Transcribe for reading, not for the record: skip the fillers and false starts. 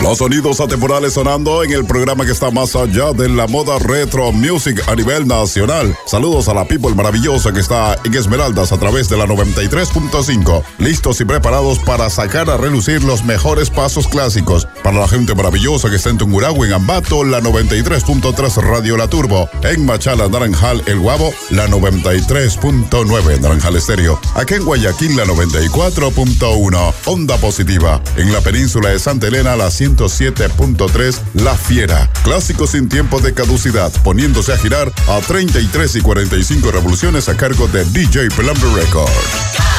Los sonidos atemporales sonando en el programa que está más allá de la moda retro music a nivel nacional. Saludos a la people maravillosa que está en Esmeraldas a través de la 93.5. Listos y preparados para sacar a relucir los mejores pasos clásicos. Para la gente maravillosa que está en Tungurahua, en Ambato, la 93.3 Radio La Turbo. En Machala, Naranjal, El Guabo, la 93.9 Naranjal Estéreo. Aquí en Guayaquil, la 94.1 Onda Positiva. En la península de Santa Elena, la 107.3 La Fiera. Clásico sin tiempo de caducidad, poniéndose a girar a 33 y 45 revoluciones a cargo de DJ Plumber Records.